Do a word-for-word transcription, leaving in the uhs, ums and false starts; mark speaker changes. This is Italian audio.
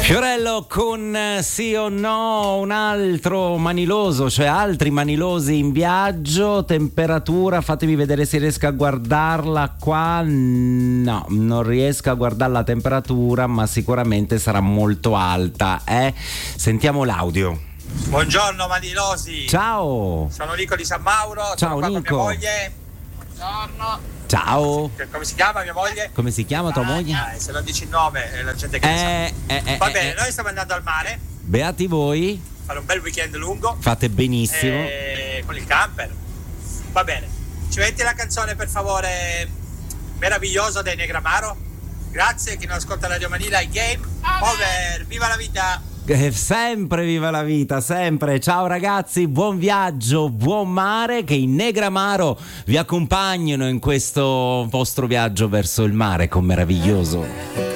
Speaker 1: Fiorello con eh, sì o no, un altro maniloso, cioè altri manilosi in viaggio. Temperatura, fatemi vedere se riesco a guardarla qua. No, non riesco a guardare la temperatura, ma sicuramente sarà molto alta, eh? Sentiamo l'audio.
Speaker 2: Buongiorno manilosi.
Speaker 1: Ciao.
Speaker 2: Sono Nico di San Mauro.
Speaker 1: Ciao,
Speaker 2: sono qua
Speaker 1: Nico.
Speaker 2: con mia moglie. Buongiorno.
Speaker 1: Ciao.
Speaker 2: Come si chiama mia moglie?
Speaker 1: Come si chiama tua moglie?
Speaker 2: Eh, se non dici il nome, eh, la gente che ne
Speaker 1: Eh,
Speaker 2: sa.
Speaker 1: eh, eh,
Speaker 2: Va
Speaker 1: eh,
Speaker 2: bene,
Speaker 1: eh.
Speaker 2: noi stiamo andando al mare,
Speaker 1: Beati voi,
Speaker 2: fare un bel weekend lungo.
Speaker 1: fate benissimo.
Speaker 2: eh, con il camper. Va bene. Ci metti la canzone per favore, meraviglioso dei Negramaro. Grazie, chi non ascolta Radio Manila, i game over, viva la vita.
Speaker 1: Eh, sempre viva la vita, sempre. Ciao ragazzi, buon viaggio, buon mare, che i Negramaro vi accompagnino in questo vostro viaggio verso il mare con meraviglioso.